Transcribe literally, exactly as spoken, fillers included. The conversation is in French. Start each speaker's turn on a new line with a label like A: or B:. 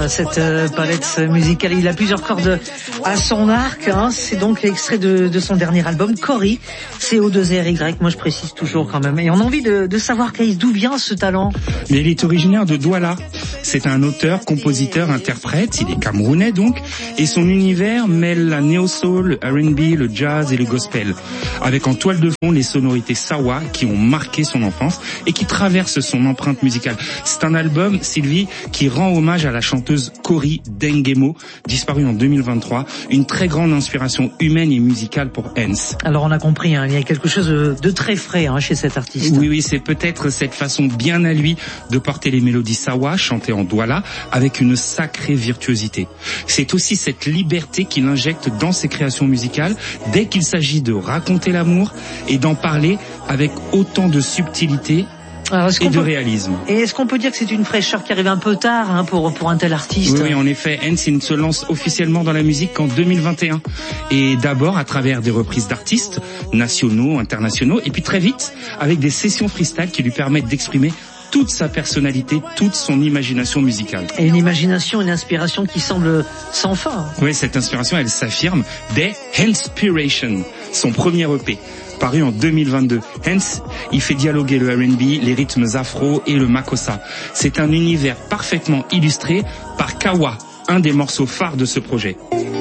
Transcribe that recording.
A: hein, cette euh, palette musicale. Il a plusieurs cordes à son arc. Hein. C'est donc l'extrait de, de son dernier album, Cory, C O deux R Y. Moi, je précise toujours quand même. Et on a envie de, de savoir, Keïs, d'où vient ce talent?
B: Mais il est originaire de Douala. C'est un auteur, compositeur, interprète. Il est camerounais donc. Et son univers mêle la néo-soul, R and B, le jazz et le gospel. Avec en toile de fond les sonorités Sawa qui ont marqué son enfance et qui traversent son empreinte musicale. C'est un album, Sylvie, qui rend hommage à la chanteuse Cory Dengemo, disparue en deux mille vingt-trois. Une très grande inspiration humaine et musicale pour Hens.
A: Alors on a compris, hein, il y a quelque chose de très frais hein, chez cet artiste.
B: Oui, oui, c'est peut-être cette façon bien à lui de porter les mélodies Sawa, chantées en Douala, avec une sacrée virtuosité. C'est aussi cette liberté qu'il injecte dans ses créations musicales, dès qu'il s'agit de raconter l'amour et d'en parler avec autant de subtilité
A: Alors,
B: et de
A: peut...
B: réalisme.
A: Et est-ce qu'on peut dire que c'est une fraîcheur qui arrive un peu tard hein, pour pour un tel artiste?
B: Oui, oui, en effet, Hens se lance officiellement dans la musique qu'en deux mille vingt et un. Et d'abord à travers des reprises d'artistes nationaux, internationaux, et puis très vite avec des sessions freestyle qui lui permettent d'exprimer toute sa personnalité, toute son imagination musicale.
A: Et une imagination, une inspiration qui semble sans fin.
B: Oui, cette inspiration, elle s'affirme dès Henspiration, son premier E P. Paru en deux mille vingt-deux. Hens, il fait dialoguer le R and B, les rythmes afro et le makossa. C'est un univers parfaitement illustré par Kawa, un des morceaux phares de ce projet.